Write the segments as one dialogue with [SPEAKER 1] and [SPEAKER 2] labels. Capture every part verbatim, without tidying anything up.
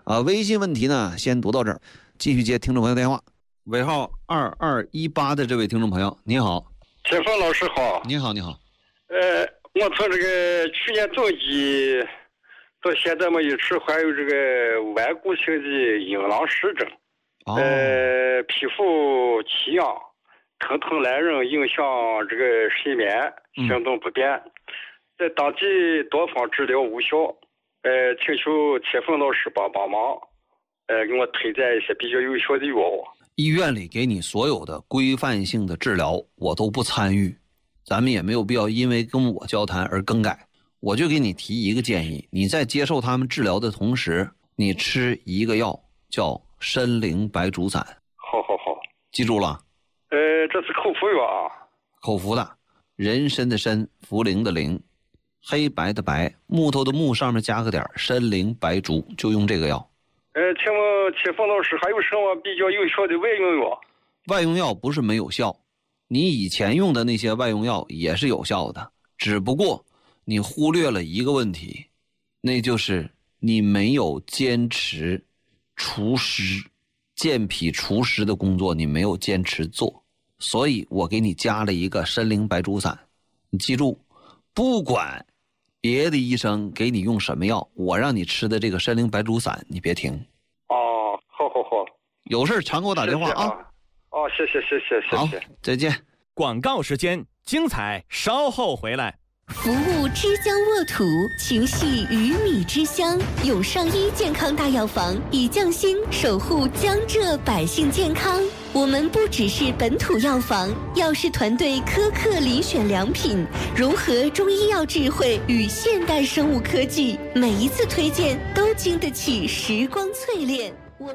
[SPEAKER 1] 啊，微信问题呢，先读到这儿，继续接听众朋友电话。尾号二二一八的这位听众朋友，你好。
[SPEAKER 2] 铁峰老师好。
[SPEAKER 1] 你好，你好。
[SPEAKER 2] 呃，我从这个去年冬季到现在嘛，一直患有这个顽固性的阴囊湿症，
[SPEAKER 1] 哦、
[SPEAKER 2] 呃，皮肤奇痒，疼痛难忍，影响这个睡眠，行动不便，嗯、在当地多方治疗无效，呃，请求铁峰老师帮帮忙，呃，给我推荐一些比较有效的药物。
[SPEAKER 1] 医院里给你所有的规范性的治疗，我都不参与，咱们也没有必要因为跟我交谈而更改。我就给你提一个建议，你在接受他们治疗的同时，你吃一个药叫参苓白术散。
[SPEAKER 2] 好好好，
[SPEAKER 1] 记住了。
[SPEAKER 2] 呃，这是口服药啊。
[SPEAKER 1] 口服的，人参的参，茯苓的苓，黑白的白，木头的木上面加个点，参苓白术，就用这个药。
[SPEAKER 2] 呃，请问铁峰老师还有什么比较有效的外用药？
[SPEAKER 1] 外用药不是没有效，你以前用的那些外用药也是有效的，只不过你忽略了一个问题，那就是你没有坚持除湿、健脾除湿的工作，你没有坚持做，所以我给你加了一个参苓白术散。你记住，不管别的医生给你用什么药，我让你吃的这个参苓白术散你别停。
[SPEAKER 2] 哦，好好好，
[SPEAKER 1] 有事常给我打电话。谢谢啊。
[SPEAKER 2] 哦，谢谢谢谢谢谢。
[SPEAKER 1] 好，再见。
[SPEAKER 3] 广告时间，精彩稍后回来。
[SPEAKER 4] 服务之江沃土，情系鱼米之乡。永上医健康大药房以匠心守护江浙百姓健康。我们不只是本土药房，药师团队苛刻遴选良品，融合中医药智慧与现代生物科技，每一次推荐都经得起时光淬炼。我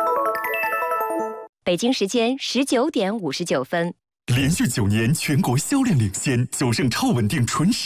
[SPEAKER 5] 北京时间十九点五十九分。
[SPEAKER 6] 连续九年全国销量领先，九盛超稳定纯食